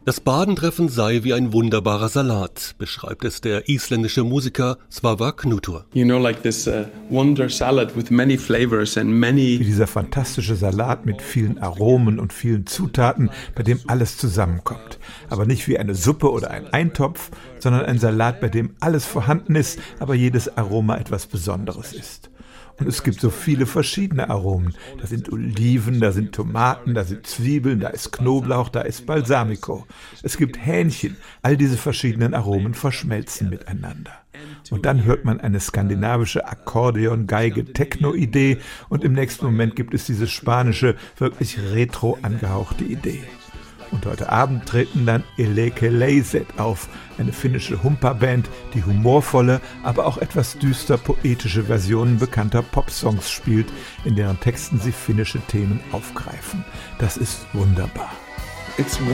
Das Badentreffen sei wie ein wunderbarer Salat, beschreibt es der isländische Musiker Svavar Knútur. You know, like this wonder salad with many flavors and many. Wie dieser fantastische Salat mit vielen Aromen und vielen Zutaten, bei dem alles zusammenkommt. Aber nicht wie eine Suppe oder ein Eintopf, sondern ein Salat, bei dem alles vorhanden ist, aber jedes Aroma etwas Besonderes ist. Und es gibt so viele verschiedene Aromen. Da sind Oliven, da sind Tomaten, da sind Zwiebeln, da ist Knoblauch, da ist Balsamico. Es gibt Hähnchen. All diese verschiedenen Aromen verschmelzen miteinander. Und dann hört man eine skandinavische Akkordeon-Geige-Techno-Idee und im nächsten Moment gibt es diese spanische, wirklich retro angehauchte Idee. Und heute Abend treten dann Elekeleiset auf, eine finnische Humpa-Band, die humorvolle, aber auch etwas düster poetische Versionen bekannter Popsongs spielt, in deren Texten sie finnische Themen aufgreifen. Das ist wunderbar. It's